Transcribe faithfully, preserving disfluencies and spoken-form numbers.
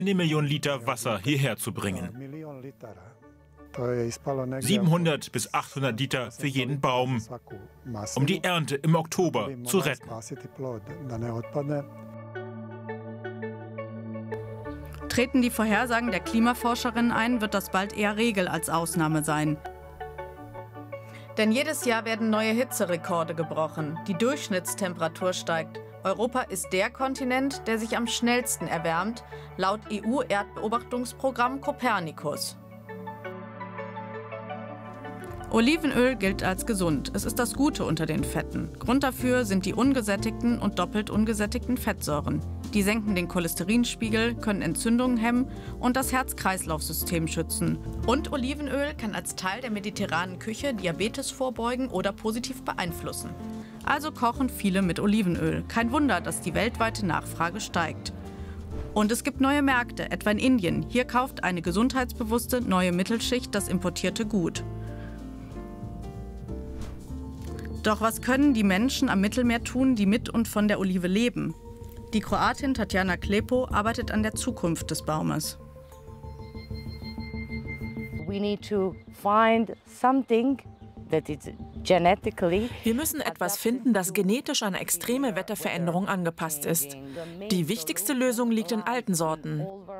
eine Million Liter Wasser hierher zu bringen. siebenhundert bis achthundert Liter für jeden Baum, um die Ernte im Oktober zu retten. Treten die Vorhersagen der Klimaforscherin ein, wird das bald eher Regel als Ausnahme sein. Denn jedes Jahr werden neue Hitzerekorde gebrochen. Die Durchschnittstemperatur steigt. Europa ist der Kontinent, der sich am schnellsten erwärmt, laut E U-Erdbeobachtungsprogramm Copernicus. Olivenöl gilt als gesund. Es ist das Gute unter den Fetten. Grund dafür sind die ungesättigten und doppelt ungesättigten Fettsäuren. Die senken den Cholesterinspiegel, können Entzündungen hemmen und das Herz-Kreislauf-System schützen. Und Olivenöl kann als Teil der mediterranen Küche Diabetes vorbeugen oder positiv beeinflussen. Also kochen viele mit Olivenöl. Kein Wunder, dass die weltweite Nachfrage steigt. Und es gibt neue Märkte, etwa in Indien. Hier kauft eine gesundheitsbewusste neue Mittelschicht das importierte Gut. Doch was können die Menschen am Mittelmeer tun, die mit und von der Olive leben? Die Kroatin Tatjana Klepo arbeitet an der Zukunft des Baumes. We need to find something that is genetically. Wir müssen etwas finden, das genetisch an extreme Wetterveränderungen angepasst ist. Die wichtigste Lösung liegt in alten Sorten.